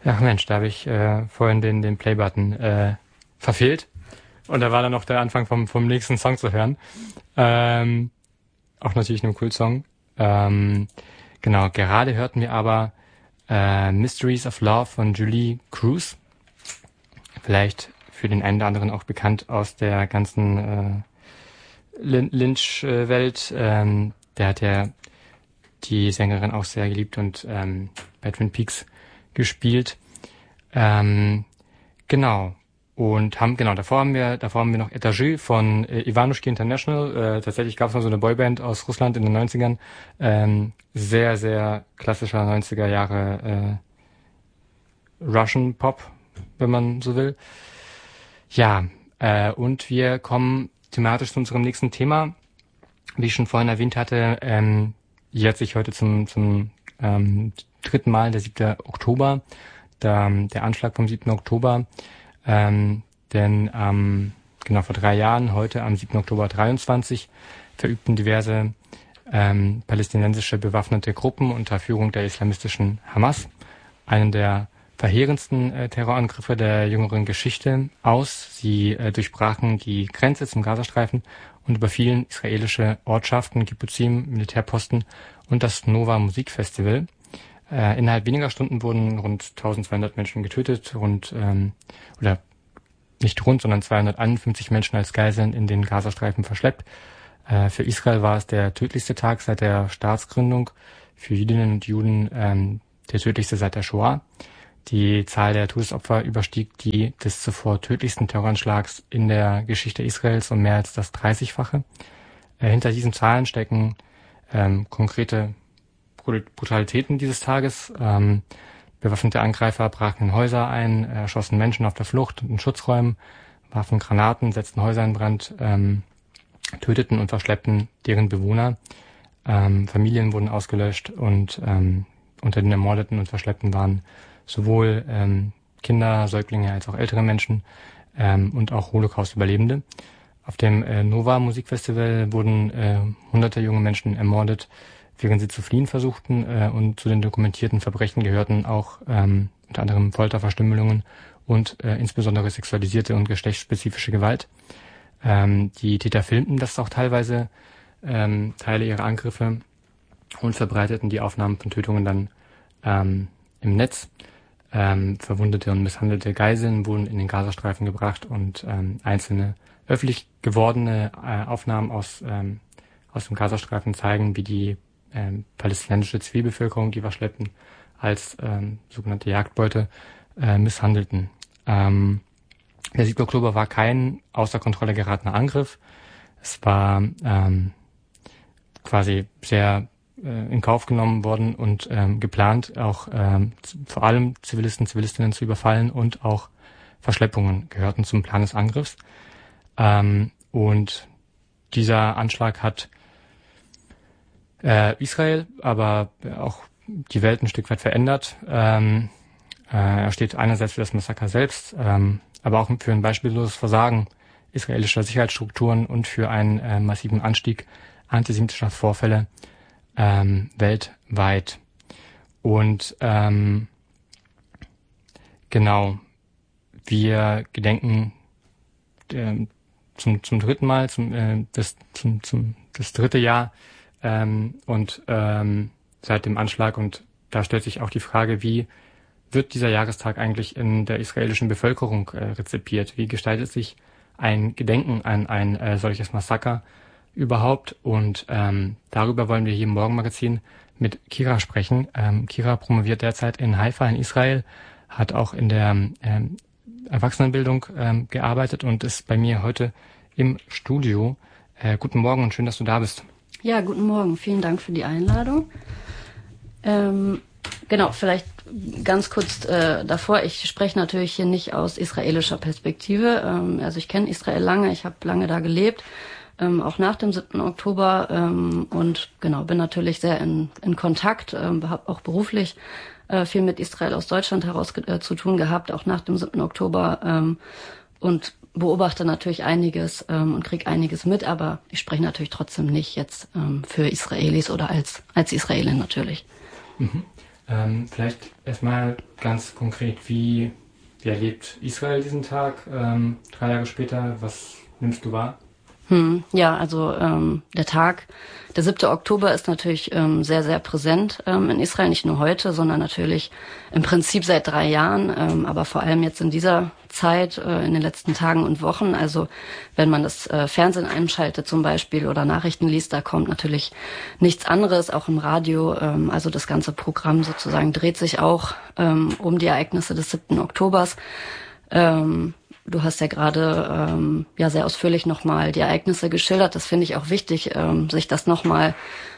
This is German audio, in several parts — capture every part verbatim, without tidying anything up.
Ach Mensch, da habe ich äh, vorhin den, den Play-Button äh, verfehlt. Und da war dann noch der Anfang vom, vom nächsten Song zu hören. Ähm, auch natürlich ein Cool-Song. Ähm, genau, gerade hörten wir aber äh, Mysteries of Love von Julie Cruz. Vielleicht für den einen oder anderen auch bekannt aus der ganzen äh, Lynch-Welt. Ähm, der hat ja die Sängerin auch sehr geliebt und ähm, bei Twin Peaks gespielt. Ähm, genau. Und haben, genau, davor haben wir, davor haben wir noch Etagé von äh, Ivanushki International. Äh, tatsächlich gab es mal so eine Boyband aus Russland in den neunzigern. Ähm, sehr, sehr klassischer neunziger Jahre äh, Russian Pop, wenn man so will. Ja, äh, und wir kommen thematisch zu unserem nächsten Thema. Wie ich schon vorhin erwähnt hatte, ähm, jährt sich heute zum, zum ähm, dritten Mal der siebte Oktober, der, der Anschlag vom siebten Oktober. Ähm, denn ähm, genau vor drei Jahren, heute am siebten Oktober dreiundzwanzig, verübten diverse ähm, palästinensische bewaffnete Gruppen unter Führung der islamistischen Hamas einen der verheerendsten äh, Terrorangriffe der jüngeren Geschichte aus. Sie äh, durchbrachen die Grenze zum Gazastreifen und überfielen israelische Ortschaften, Kibbuzim, Militärposten und das Nova Musikfestival. Äh, innerhalb weniger Stunden wurden rund eintausendzweihundert Menschen getötet, rund ähm, oder nicht rund, sondern zweihunderteinundfünfzig Menschen als Geiseln in den Gazastreifen verschleppt. Äh, für Israel war es der tödlichste Tag seit der Staatsgründung, für Jüdinnen und Juden ähm, der tödlichste seit der Shoah. Die Zahl der Todesopfer überstieg die des zuvor tödlichsten Terroranschlags in der Geschichte Israels um mehr als das dreißigfache. Äh, hinter diesen Zahlen stecken ähm, konkrete Brutalitäten dieses Tages. Ähm, bewaffnete Angreifer brachen in Häuser ein, erschossen Menschen auf der Flucht und in Schutzräumen, warfen Granaten, setzten Häuser in Brand, ähm, töteten und verschleppten deren Bewohner. Ähm, Familien wurden ausgelöscht und ähm, unter den Ermordeten und Verschleppten waren sowohl ähm, Kinder, Säuglinge als auch ältere Menschen ähm, und auch Holocaust-Überlebende. Auf dem äh, Nova Musikfestival wurden äh, hunderte junge Menschen ermordet, während sie zu fliehen versuchten, äh, und zu den dokumentierten Verbrechen gehörten auch ähm, unter anderem Folterverstümmelungen und äh, insbesondere sexualisierte und geschlechtsspezifische Gewalt. Ähm, die Täter filmten das auch teilweise, ähm, Teile ihrer Angriffe, und verbreiteten die Aufnahmen von Tötungen dann ähm, im Netz. Ähm, verwundete und misshandelte Geiseln wurden in den Gazastreifen gebracht und ähm, einzelne öffentlich gewordene äh, Aufnahmen aus, ähm, aus dem Gazastreifen zeigen, wie die ähm, palästinensische Zivilbevölkerung, die verschleppten, als ähm, sogenannte Jagdbeute äh, misshandelten. Ähm, der siebte Oktober war kein außer Kontrolle geratener Angriff. Es war ähm, quasi sehr äh, in Kauf genommen worden und ähm, geplant, auch ähm, vor allem Zivilisten, Zivilistinnen zu überfallen, und auch Verschleppungen gehörten zum Plan des Angriffs. Ähm, und dieser Anschlag hat äh, Israel, aber auch die Welt ein Stück weit verändert. Ähm, äh, er steht einerseits für das Massaker selbst, ähm, aber auch für ein beispielloses Versagen israelischer Sicherheitsstrukturen und für einen äh, massiven Anstieg antisemitischer Vorfälle ähm, weltweit. Und ähm, genau, wir gedenken äh, zum zum dritten Mal, zum äh, das zum zum das dritte Jahr ähm, und ähm, seit dem Anschlag, und da stellt sich auch die Frage, wie wird dieser Jahrestag eigentlich in der israelischen Bevölkerung äh, rezipiert? Wie gestaltet sich ein Gedenken an ein äh, solches Massaker überhaupt? Und ähm, darüber wollen wir hier im Morgenmagazin mit Kira sprechen. Ähm, Kira promoviert derzeit in Haifa in Israel, hat auch in der ähm, Erwachsenenbildung ähm, gearbeitet und ist bei mir heute im Studio. Äh, guten Morgen und schön, dass du da bist. Ja, guten Morgen. Vielen Dank für die Einladung. Ähm, genau, vielleicht ganz kurz äh, davor. Ich spreche natürlich hier nicht aus israelischer Perspektive. Ähm, also ich kenne Israel lange, ich habe lange da gelebt, ähm, auch nach dem siebten Oktober, ähm, und genau, bin natürlich sehr in, in Kontakt, ähm, habe auch beruflich äh, viel mit Israel aus Deutschland heraus äh, zu tun gehabt, auch nach dem siebten Oktober, ähm, und beobachte natürlich einiges ähm, und kriege einiges mit, aber ich spreche natürlich trotzdem nicht jetzt ähm, für Israelis oder als als Israelin natürlich. Mhm. Ähm, vielleicht erstmal ganz konkret, wie, wie erlebt Israel diesen Tag ähm, drei Jahre später? Was nimmst du wahr? Hm, ja, also ähm, der Tag, der siebte Oktober ist natürlich ähm, sehr, sehr präsent ähm, in Israel, nicht nur heute, sondern natürlich im Prinzip seit drei Jahren, ähm, aber vor allem jetzt in dieser Zeit, äh, in den letzten Tagen und Wochen. Also wenn man das äh, Fernsehen einschaltet zum Beispiel oder Nachrichten liest, da kommt natürlich nichts anderes, auch im Radio. Ähm, also das ganze Programm sozusagen dreht sich auch ähm, um die Ereignisse des siebten Oktobers. Ähm, Du hast ja gerade ähm, ja sehr ausführlich nochmal die Ereignisse geschildert. Das finde ich auch wichtig, ähm, sich das nochmal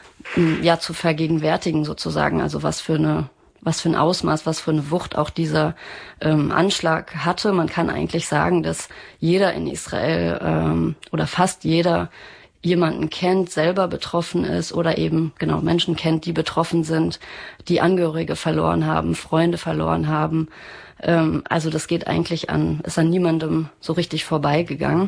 ja zu vergegenwärtigen sozusagen. Also was für eine was für ein Ausmaß, was für eine Wucht auch dieser ähm, Anschlag hatte. Man kann eigentlich sagen, dass jeder in Israel ähm, oder fast jeder jemanden kennt, selber betroffen ist oder eben genau Menschen kennt, die betroffen sind, die Angehörige verloren haben, Freunde verloren haben. Ähm, also das geht eigentlich an, ist an niemandem so richtig vorbeigegangen.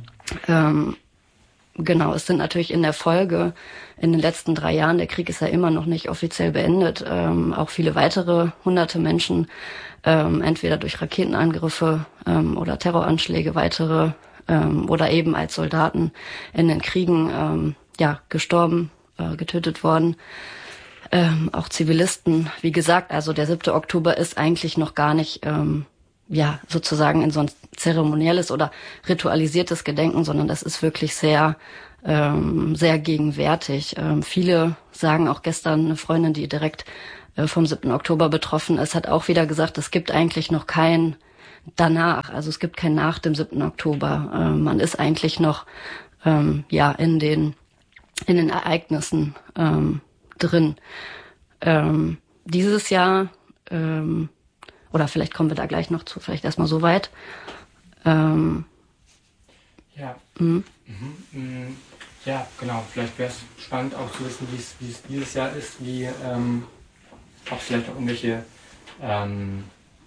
Ähm, genau, es sind natürlich in der Folge in den letzten drei Jahren, der Krieg ist ja immer noch nicht offiziell beendet, ähm, auch viele weitere hunderte Menschen, ähm, entweder durch Raketenangriffe ähm, oder Terroranschläge, weitere ähm, oder eben als Soldaten in den Kriegen ähm, ja gestorben, äh, getötet worden. Ähm, auch Zivilisten, wie gesagt, also der siebte Oktober ist eigentlich noch gar nicht ähm, ja sozusagen in so ein zeremonielles oder ritualisiertes Gedenken, sondern das ist wirklich sehr ähm, sehr gegenwärtig. Ähm, viele sagen, auch gestern eine Freundin, die direkt äh, vom siebten Oktober betroffen ist, hat auch wieder gesagt, es gibt eigentlich noch kein danach, also es gibt kein nach dem siebten Oktober. Ähm, man ist eigentlich noch ähm, ja in den in den Ereignissen ähm, drin. Ähm, dieses Jahr, ähm, oder vielleicht kommen wir da gleich noch zu, vielleicht erstmal so weit. Ähm, ja. Mhm. Mhm. Ja, genau. Vielleicht wäre es spannend auch zu wissen, wie es dieses Jahr ist, wie ähm, ob es vielleicht auch irgendwelche ähm,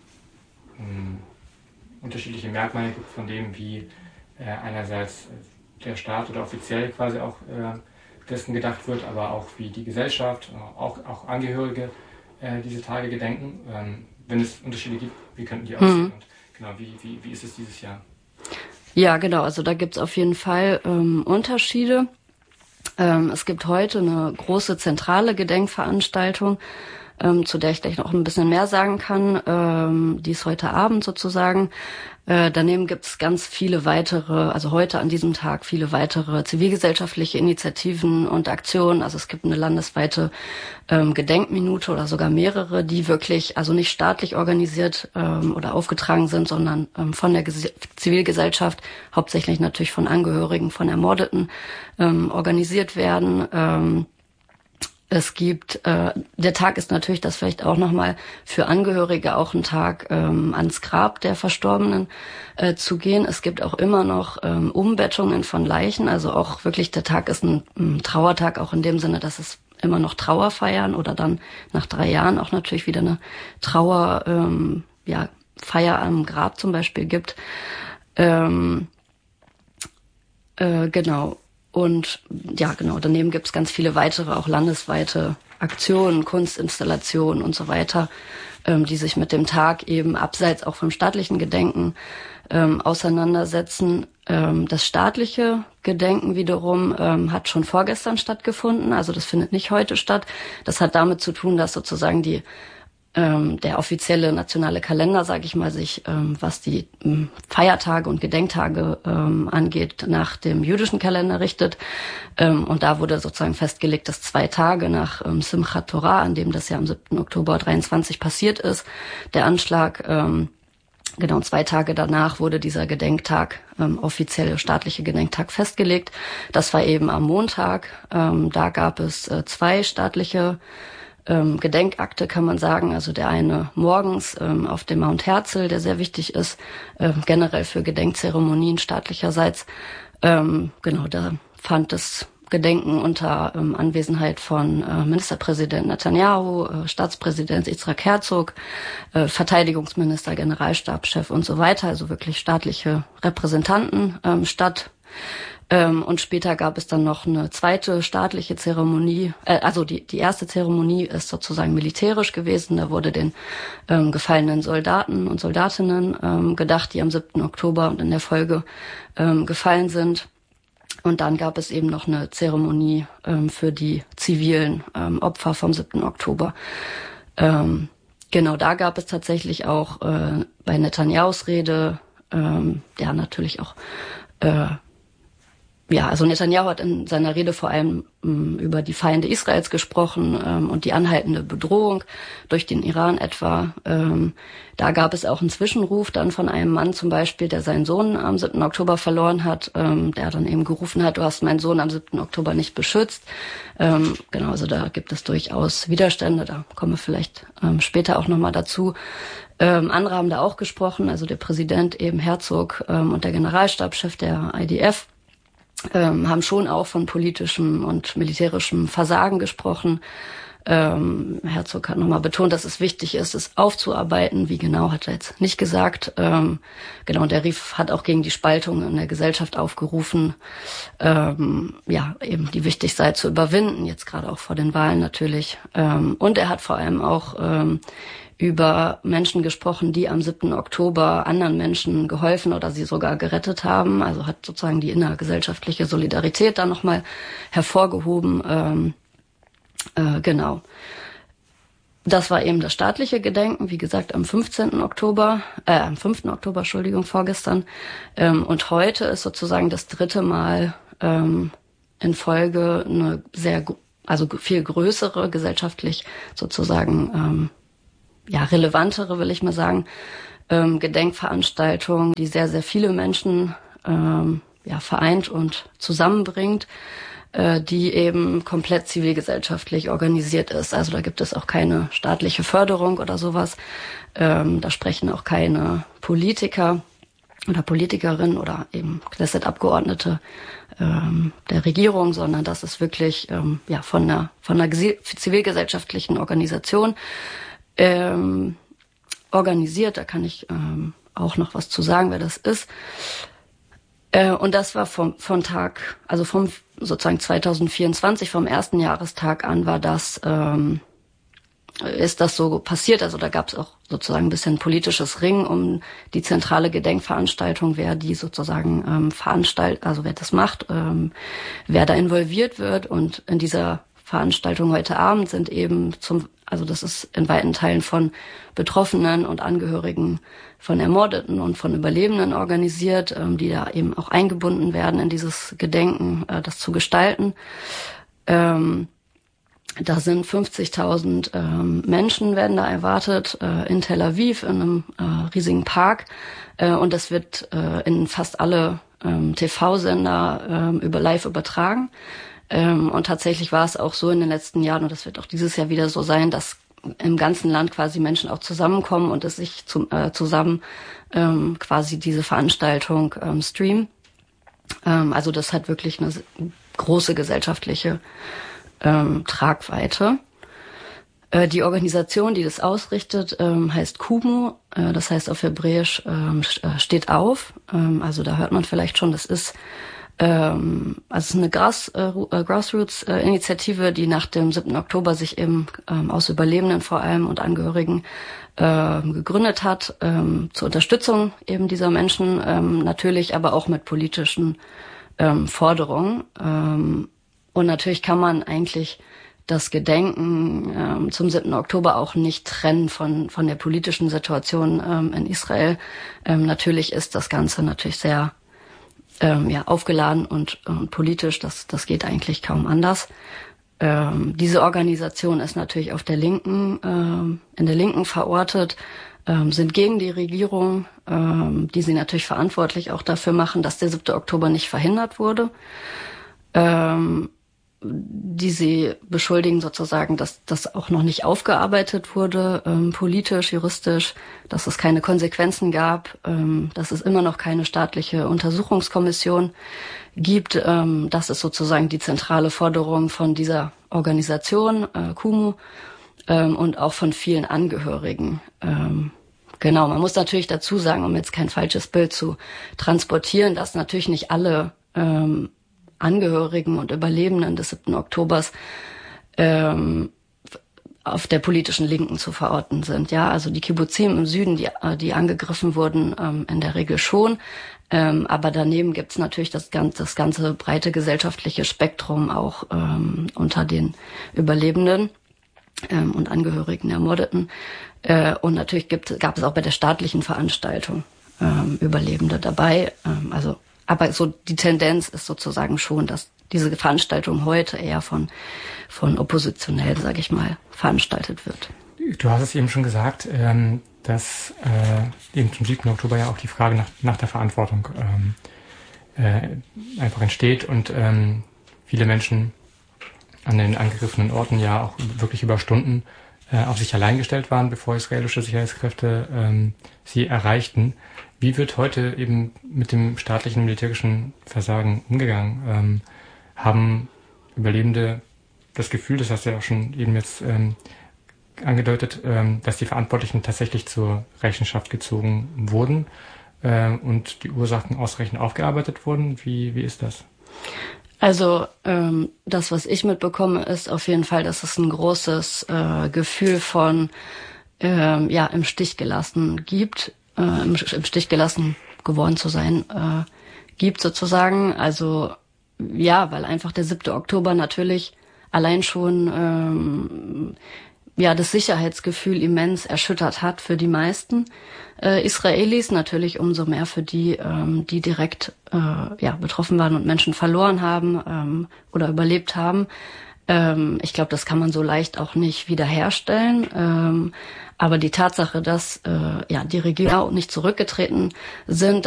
ähm, unterschiedliche Merkmale gibt von dem, wie äh, einerseits der Staat oder offiziell quasi auch äh, dessen gedacht wird, aber auch wie die Gesellschaft, auch, auch Angehörige äh, diese Tage gedenken. Ähm, wenn es Unterschiede gibt, wie könnten die aussehen? Mhm. Und genau, wie, wie, wie ist es dieses Jahr? Ja, genau, also da gibt es auf jeden Fall ähm, Unterschiede. Ähm, es gibt heute eine große zentrale Gedenkveranstaltung, ähm, zu der ich gleich noch ein bisschen mehr sagen kann. Ähm, die ist heute Abend sozusagen. Äh, daneben gibt es ganz viele weitere, also heute an diesem Tag viele weitere zivilgesellschaftliche Initiativen und Aktionen. Also es gibt eine landesweite ähm, Gedenkminute oder sogar mehrere, die wirklich, also nicht staatlich organisiert ähm, oder aufgetragen sind, sondern ähm, von der Ges- Zivilgesellschaft, hauptsächlich natürlich von Angehörigen von Ermordeten, ähm, organisiert werden. Ähm, Es gibt, äh, der Tag ist natürlich, das vielleicht auch nochmal für Angehörige auch ein Tag, ähm, ans Grab der Verstorbenen äh, zu gehen. Es gibt auch immer noch ähm, Umbettungen von Leichen, also auch wirklich der Tag ist ein, ein Trauertag, auch in dem Sinne, dass es immer noch Trauer feiern oder dann nach drei Jahren auch natürlich wieder eine Trauer, ähm, ja, Feier am Grab zum Beispiel gibt. Ähm, äh, genau. Und ja, genau, daneben gibt es ganz viele weitere, auch landesweite Aktionen, Kunstinstallationen und so weiter, ähm, die sich mit dem Tag eben abseits auch vom staatlichen Gedenken ähm, auseinandersetzen. Ähm, das staatliche Gedenken wiederum ähm, hat schon vorgestern stattgefunden, also das findet nicht heute statt. Das hat damit zu tun, dass sozusagen die Ähm, der offizielle nationale Kalender, sage ich mal, sich, ähm, was die ähm, Feiertage und Gedenktage ähm, angeht, nach dem jüdischen Kalender richtet. Ähm, und da wurde sozusagen festgelegt, dass zwei Tage nach ähm, Simchat Torah, an dem das ja am siebten Oktober dreiundzwanzig passiert ist, der Anschlag, ähm, genau zwei Tage danach wurde dieser Gedenktag, ähm, offizielle staatliche Gedenktag festgelegt. Das war eben am Montag. Ähm, da gab es äh, zwei staatliche Ähm, Gedenkakte, kann man sagen. Also der eine morgens ähm, auf dem Mount Herzl, der sehr wichtig ist, äh, generell für Gedenkzeremonien staatlicherseits. Ähm, genau, da fand das Gedenken unter ähm, Anwesenheit von äh, Ministerpräsident Netanyahu, äh, Staatspräsident Yitzhak Herzog, äh, Verteidigungsminister, Generalstabschef und so weiter, also wirklich staatliche Repräsentanten ähm, statt. Ähm, und später gab es dann noch eine zweite staatliche Zeremonie. Äh, also die, die erste Zeremonie ist sozusagen militärisch gewesen. Da wurde den ähm, gefallenen Soldaten und Soldatinnen ähm, gedacht, die am siebten Oktober und in der Folge ähm, gefallen sind. Und dann gab es eben noch eine Zeremonie ähm, für die zivilen ähm, Opfer vom siebten Oktober. Ähm, genau, da gab es tatsächlich auch äh, bei Netanyahus Rede, ähm, ja natürlich auch äh, Ja, also Netanyahu hat in seiner Rede vor allem ähm, über die Feinde Israels gesprochen ähm, und die anhaltende Bedrohung durch den Iran etwa. Ähm, da gab es auch einen Zwischenruf dann von einem Mann zum Beispiel, der seinen Sohn am siebten Oktober verloren hat, ähm, der dann eben gerufen hat, du hast meinen Sohn am siebten Oktober nicht beschützt. Ähm, genau, also da gibt es durchaus Widerstände, da kommen wir vielleicht ähm, später auch nochmal dazu. Ähm, andere haben da auch gesprochen, also der Präsident eben Herzog ähm, und der Generalstabschef der I D F. Ähm, haben schon auch von politischem und militärischem Versagen gesprochen. Ähm, Herzog hat nochmal betont, dass es wichtig ist, es aufzuarbeiten. Wie genau, hat er jetzt nicht gesagt. Ähm, genau, und der Rief hat auch gegen die Spaltung in der Gesellschaft aufgerufen, ähm, ja, eben die wichtig sei zu überwinden, jetzt gerade auch vor den Wahlen natürlich. Ähm, und er hat vor allem auch ähm, über Menschen gesprochen, die am siebten Oktober anderen Menschen geholfen oder sie sogar gerettet haben. Also hat sozusagen die innergesellschaftliche Solidarität da nochmal hervorgehoben. Ähm, äh, genau. Das war eben das staatliche Gedenken, wie gesagt, am fünfzehnten Oktober, äh, am fünften Oktober, Entschuldigung, vorgestern. Ähm, und heute ist sozusagen das dritte Mal ähm, in Folge eine sehr, also viel größere, gesellschaftlich sozusagen, ähm, ja, relevantere, will ich mal sagen, ähm, Gedenkveranstaltung, die sehr, sehr viele Menschen ähm, ja, vereint und zusammenbringt, äh, die eben komplett zivilgesellschaftlich organisiert ist. Also da gibt es auch keine staatliche Förderung oder sowas. Ähm, da sprechen auch keine Politiker oder Politikerinnen oder eben Knesset-Abgeordnete ähm, der Regierung, sondern das ist wirklich ähm, ja von einer, von einer zivilgesellschaftlichen Organisation Ähm, organisiert, da kann ich ähm, auch noch was zu sagen, wer das ist. Äh, und das war vom, vom Tag, also vom sozusagen zwanzig vierundzwanzig, vom ersten Jahrestag an war das, ähm, ist das so passiert. Also da gab es auch sozusagen ein bisschen politisches Ring um die zentrale Gedenkveranstaltung, wer die sozusagen ähm, veranstaltet, also wer das macht, ähm, wer da involviert wird. Und in dieser Veranstaltung heute Abend sind eben zum, also das ist in weiten Teilen von Betroffenen und Angehörigen von Ermordeten und von Überlebenden organisiert, ähm, die da eben auch eingebunden werden in dieses Gedenken, äh, das zu gestalten. Ähm, da sind fünfzigtausend ähm, Menschen werden da erwartet, äh, in Tel Aviv, in einem äh, riesigen Park. Äh, und das wird äh, in fast alle ähm, T V-Sender ähm, über live übertragen. Ähm, und tatsächlich war es auch so in den letzten Jahren, und das wird auch dieses Jahr wieder so sein, dass im ganzen Land quasi Menschen auch zusammenkommen und es sich zum, äh, zusammen ähm, quasi diese Veranstaltung ähm, streamen. Ähm, also das hat wirklich eine große gesellschaftliche ähm, Tragweite. Äh, die Organisation, die das ausrichtet, ähm, heißt Kumu. Äh, das heißt auf Hebräisch ähm, steht auf. Ähm, also da hört man vielleicht schon, das ist Ähm, also es ist eine Grass, äh, Grassroots-Initiative, die nach dem siebten Oktober sich eben ähm, aus Überlebenden vor allem und Angehörigen äh, gegründet hat, ähm, zur Unterstützung eben dieser Menschen, ähm, natürlich aber auch mit politischen ähm, Forderungen. Ähm, und natürlich kann man eigentlich das Gedenken ähm, zum siebten Oktober auch nicht trennen von von der politischen Situation ähm, in Israel. Ähm, natürlich ist das Ganze natürlich sehr Ähm, ja, aufgeladen und, und politisch, das, das geht eigentlich kaum anders. Ähm, diese Organisation ist natürlich auf der Linken, ähm, in der Linken verortet, ähm, sind gegen die Regierung, ähm, die sie natürlich verantwortlich auch dafür machen, dass der siebte Oktober nicht verhindert wurde. Ähm, die sie beschuldigen sozusagen, dass das auch noch nicht aufgearbeitet wurde, ähm, politisch, juristisch, dass es keine Konsequenzen gab, ähm, dass es immer noch keine staatliche Untersuchungskommission gibt. Ähm, das ist sozusagen die zentrale Forderung von dieser Organisation, äh, Kumu, ähm, und auch von vielen Angehörigen. Ähm, genau, man muss natürlich dazu sagen, um jetzt kein falsches Bild zu transportieren, dass natürlich nicht alle ähm, Angehörigen und Überlebenden des siebten Oktobers ähm, auf der politischen Linken zu verorten sind. Ja, also die Kibbuzim im Süden, die, die angegriffen wurden, ähm, in der Regel schon. Ähm, aber daneben gibt's natürlich das ganze, das ganze breite gesellschaftliche Spektrum auch ähm, unter den Überlebenden ähm, und Angehörigen der Ermordeten. Äh, und natürlich gibt, gab es auch bei der staatlichen Veranstaltung ähm, Überlebende dabei. Ähm, also, aber so die Tendenz ist sozusagen schon, dass diese Veranstaltung heute eher von von oppositionell, sage ich mal, veranstaltet wird. Du hast es eben schon gesagt, ähm, dass äh, eben zum siebten Oktober ja auch die Frage nach, nach der Verantwortung ähm, äh, einfach entsteht und ähm, viele Menschen an den angegriffenen Orten ja auch wirklich über Stunden äh, auf sich allein gestellt waren, bevor israelische Sicherheitskräfte ähm, sie erreichten. Wie wird heute eben mit dem staatlichen militärischen Versagen umgegangen? Ähm, haben Überlebende das Gefühl, das hast du ja auch schon eben jetzt ähm, angedeutet, ähm, dass die Verantwortlichen tatsächlich zur Rechenschaft gezogen wurden äh, und die Ursachen ausreichend aufgearbeitet wurden? Wie, wie ist das? Also ähm, das, was ich mitbekomme, ist auf jeden Fall, dass es ein großes äh, Gefühl von ähm, ja im Stich gelassen gibt, äh, im, im Stich gelassen geworden zu sein äh, gibt sozusagen. Also ja, weil einfach der siebte Oktober natürlich allein schon ähm, ja das Sicherheitsgefühl immens erschüttert hat für die meisten äh, Israelis, natürlich umso mehr für die, ähm, die direkt äh, ja betroffen waren und Menschen verloren haben ähm, oder überlebt haben. Ähm, ich glaube, das kann man so leicht auch nicht wiederherstellen. Ähm, aber die Tatsache, dass äh, ja die Regierung nicht zurückgetreten sind,